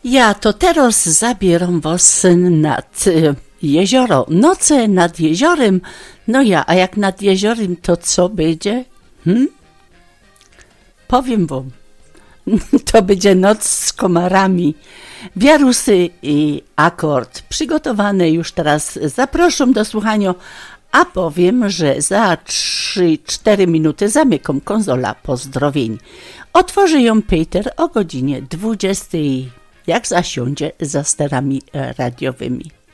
Ja to teraz zabieram was nad jezioro. Noce nad jeziorem. No ja, a jak nad jeziorem, to co będzie? Powiem wam. To będzie noc z komarami. Wirusy i akord przygotowane już teraz. Zapraszam do słuchania, a powiem, że za 3-4 minuty zamykam konsola pozdrowień. Otworzy ją Peter o godzinie 20, jak zasiądzie za sterami radiowymi.